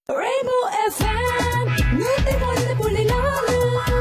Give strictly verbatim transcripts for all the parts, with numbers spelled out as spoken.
Rainbow F M நூத்தி ஒன்று புள்ளி நாலு.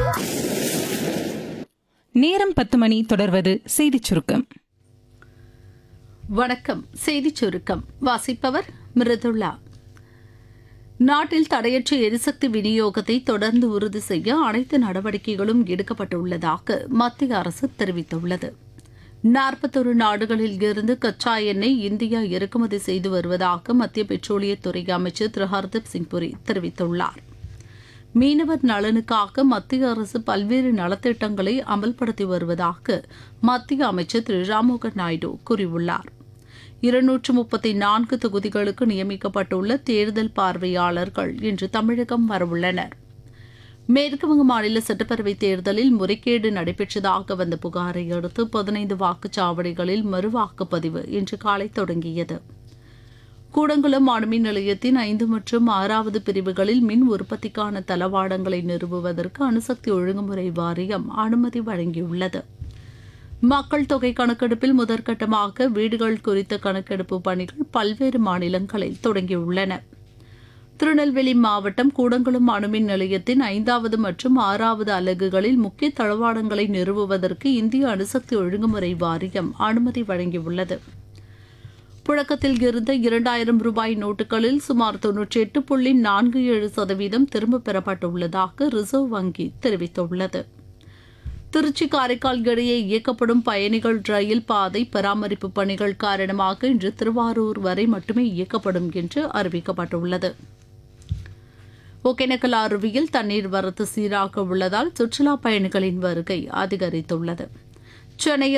நேரம் பத்து மணி. தொடர்வது செய்திச் சுருக்கம். வணக்கம். செய்திச் சுருக்கம் வாசிப்பவர் மிருதுளா. நாட்டில் தடையற்ற எரிசக்தி விநியோகத்தை தொடர்ந்து உறுதி செய்ய அனைத்து நடவடிக்கைகளும் எடுக்கப்பட்டுள்ளதாக மத்திய அரசு தெரிவித்துள்ளது. நாற்பத்தொரு நாடுகளில் இருந்து கச்சா எண்ணெய் இந்தியா இறக்குமதி செய்து வருவதாக மத்திய பெட்ரோலியத்துறை அமைச்சர் திரு ஹர்தீப் சிங் புரி தெரிவித்துள்ளார். மீனவர் நலனுக்காக மத்திய அரசு பல்வேறு நலத்திட்டங்களை அமல்படுத்தி வருவதாக மத்திய அமைச்சர் திரு ராம்மோகன் நாயுடு கூறியுள்ளார். இருநூற்று முப்பத்தி நான்கு தொகுதிகளுக்கு நியமிக்கப்பட்டுள்ள தேர்தல் பார்வையாளர்கள் இன்று தமிழகம் வரவுள்ளனர். மேற்குவங்க மாநில சட்டப்பேரவைத் தேர்தலில் முறைகேடு நடைபெற்றதாக வந்த புகாரை அடுத்து பதினைந்து வாக்குச்சாவடிகளில் மறுவாக்குப்பதிவு இன்று காலை தொடங்கியது. கூடங்குளம் அணுமின் நிலையத்தின் ஐந்து மற்றும் ஆறாவது பிரிவுகளில் மின் உற்பத்திக்கான தளவாடங்களை நிறுவுவதற்கு அணுசக்தி ஒழுங்குமுறை வாரியம் அனுமதி வழங்கியுள்ளது. மக்கள் தொகை கணக்கெடுப்பில் முதற்கட்டமாக வீடுகள் குறித்த கணக்கெடுப்பு பணிகள் பல்வேறு மாநிலங்களில் தொடங்கியுள்ளன. திருநெல்வேலி மாவட்டம் கூடங்குளம் அணுமின் நிலையத்தின் ஐந்தாவது மற்றும் ஆறாவது அலகுகளில் முக்கிய தளவாடங்களை நிறுவுவதற்கு இந்திய அணுசக்தி ஒழுங்குமுறை வாரியம் அனுமதி வழங்கியுள்ளது. புழக்கத்தில் இருந்த இரண்டாயிரம் ரூபாய் நோட்டுகளில் சுமார் தொன்னூற்றி எட்டு புள்ளி நான்கு ஏழு சதவீதம் திரும்பப் பெறப்பட்டுள்ளதாக ரிசர்வ் வங்கி தெரிவித்துள்ளது. திருச்சி காரைக்கால் இடையே இயக்கப்படும் பயணிகள் ரயில் பாதை பராமரிப்பு பணிகள் காரணமாக இன்று திருவாரூர் வரை மட்டுமே இயக்கப்படும் என்று அறிவிக்கப்பட்டுள்ளது. ஒகேனக்கல் அருவியில் தண்ணீர் வரத்து சீராக உள்ளதால் சுற்றுலாப் பயணிகளின் வருகை அதிகரித்துள்ளது. சென்னையில்